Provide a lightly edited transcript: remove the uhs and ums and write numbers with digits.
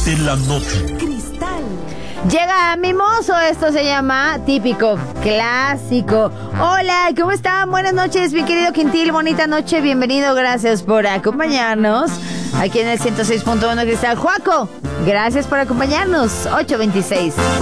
de la noche. Cristal. Llega Mimoso, esto se llama Típico Clásico. Hola, ¿cómo están? Buenas noches, mi querido Quintil, bonita noche, bienvenido, gracias por acompañarnos aquí en el 106.1 Cristal. Juaco, gracias por acompañarnos, 8:26.